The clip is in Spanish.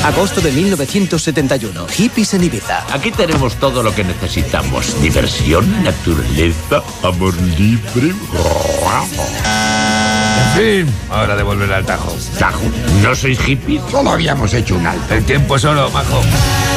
Agosto de 1971. Hippies en Ibiza. Aquí tenemos todo lo que necesitamos. Diversión, naturaleza, amor libre. En fin, hora de volver al Tajo. ¿Tajo? ¿No sois hippies? Solo habíamos hecho un alto. El tiempo es oro, majo.